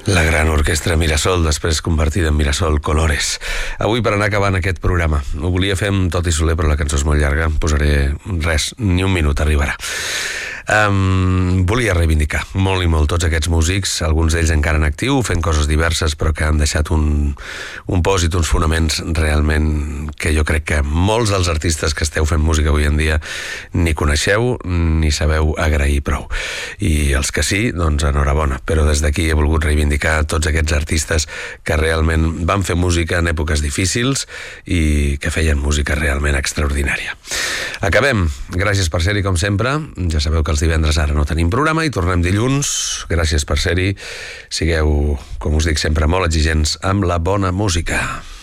La gran orquestra Mirasol, després convertida en Mirasol Colores. Avui, per anar acabant aquest programa, ho volia fer amb Tot i Soler, però la cançó és molt llarga, posaré res, ni un minut arribarà. Volia reivindicar molt i molt tots aquests músics, alguns d'ells encara en actiu, fent coses diverses, però que han deixat un pòsit, uns fonaments realment que jo crec que molts dels artistes que esteu fent música avui en dia ni coneixeu ni sabeu agrair prou. I els que sí, doncs enhorabona, però des d'aquí he volgut reivindicar tots aquests artistes que realment van fer música en èpoques difícils i que feien música realment extraordinària. Acabem. Gràcies per ser-hi, com sempre. Ja sabeu que els divendres ara no tenim programa i tornem dilluns. Gràcies per ser-hi. Sigueu, com us dic sempre, molt exigents amb la bona música.